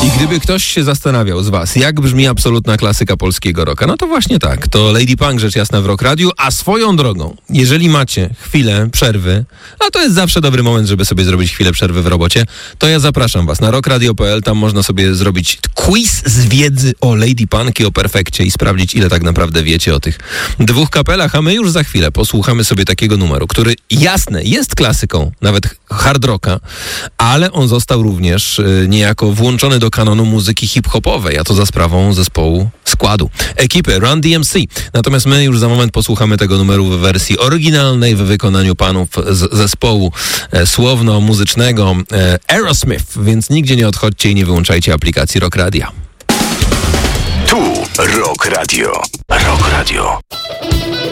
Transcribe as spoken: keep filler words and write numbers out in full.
I gdyby ktoś się zastanawiał z was, jak brzmi absolutna klasyka polskiego rocka, no to właśnie tak, to Lady Punk, rzecz jasna, w Rock Radio, a swoją drogą, jeżeli macie chwilę przerwy, a to jest zawsze dobry moment, żeby sobie zrobić chwilę przerwy w robocie, to ja zapraszam was na rock radio kropka p l, tam można sobie zrobić quiz z wiedzy o Lady Punk i o Perfekcie i sprawdzić, ile tak naprawdę wiecie o tych dwóch kapelach, a my już za chwilę posłuchamy sobie takiego numeru, który jasne, jest klasyką, nawet hard rocka, ale on został również y, niejako włączony do kanonu muzyki hip-hopowej, a to za sprawą zespołu składu, ekipy Run D M C. Natomiast my już za moment posłuchamy tego numeru w wersji oryginalnej w wykonaniu panów z zespołu e, słowno-muzycznego e, Aerosmith, więc nigdzie nie odchodźcie i nie wyłączajcie aplikacji Rock Radia. Tu Rock Radio. Rock Radio.